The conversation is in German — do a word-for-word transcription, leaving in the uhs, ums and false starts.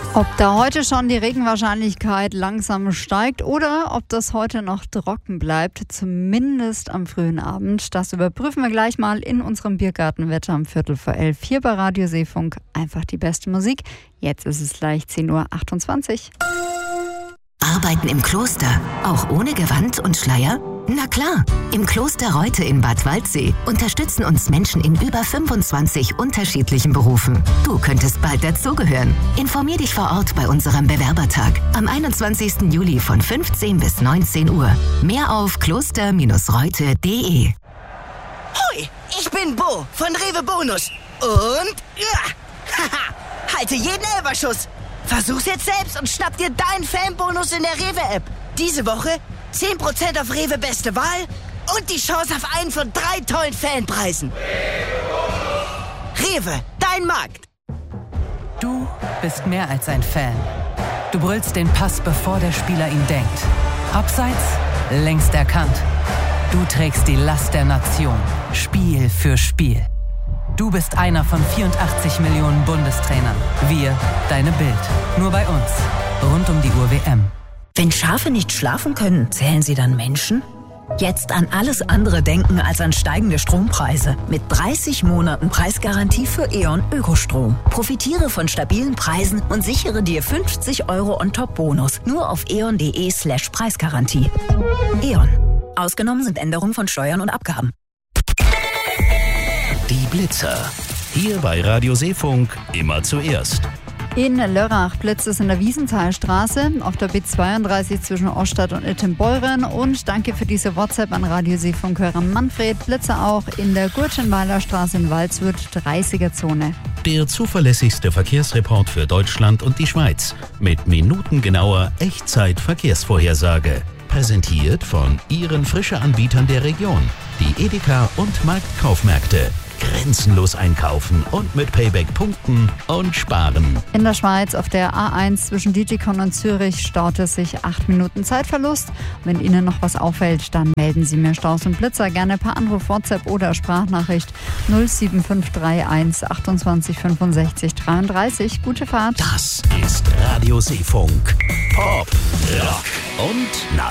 Ob da heute schon die Regenwahrscheinlichkeit langsam steigt oder ob das heute noch trocken bleibt, zumindest am frühen Abend, das überprüfen wir gleich mal in unserem Biergartenwetter um Viertel vor elf. Hier bei Radio Seefunk einfach die beste Musik. Jetzt ist es gleich zehn Uhr achtundzwanzig. Arbeiten im Kloster, auch ohne Gewand und Schleier? Na klar, im Kloster Reute in Bad Waldsee unterstützen uns Menschen in über fünfundzwanzig unterschiedlichen Berufen. Du könntest bald dazugehören. Informier dich vor Ort bei unserem Bewerbertag am einundzwanzigsten Juli von fünfzehn bis neunzehn Uhr. Mehr auf kloster reute punkt de. Hoi, ich bin Bo von Rewe Bonus. Und ja, haha, halte jeden Elberschuss. Versuch's jetzt selbst und schnapp dir deinen Fanbonus in der Rewe-App. Diese Woche zehn Prozent auf Rewe Beste Wahl und die Chance auf einen von drei tollen Fanpreisen. Rewe, dein Markt. Du bist mehr als ein Fan. Du brüllst den Pass, bevor der Spieler ihn denkt. Abseits, längst erkannt. Du trägst die Last der Nation, Spiel für Spiel. Du bist einer von vierundachtzig Millionen Bundestrainern. Wir, deine Bild. Nur bei uns. Rund um die Uhr W M. Wenn Schafe nicht schlafen können, zählen sie dann Menschen? Jetzt an alles andere denken als an steigende Strompreise. Mit dreißig Monaten Preisgarantie für E.ON Ökostrom. Profitiere von stabilen Preisen und sichere dir fünfzig Euro On-Top-Bonus. Nur auf eon.de slash Preisgarantie. E.ON. Ausgenommen sind Änderungen von Steuern und Abgaben. Die Blitzer. Hier bei Radio Seefunk immer zuerst. In Lörrach blitzt es in der Wiesenthalstraße, auf der B zweiunddreißig zwischen Ostadt und Ittenbeuren. Und danke für diese WhatsApp an Radio Seefunk-Hörer Manfred. Blitze auch in der Gurtschenweiler Straße in Waldshut, dreißiger Zone. Der zuverlässigste Verkehrsreport für Deutschland und die Schweiz. Mit minutengenauer Echtzeit-Verkehrsvorhersage. Präsentiert von Ihren Frische-Anbietern der Region. Die Edeka und Marktkaufmärkte. Grenzenlos einkaufen und mit Payback punkten und sparen. In der Schweiz auf der A eins zwischen Dietikon und Zürich staut es sich acht Minuten Zeitverlust. Wenn Ihnen noch was auffällt, dann melden Sie mir Staus und Blitzer gerne per Anruf, WhatsApp oder Sprachnachricht null sieben fünf drei eins achtundzwanzig fünfundsechzig dreiunddreißig. Gute Fahrt. Das ist Radio Seefunk. Pop, Rock und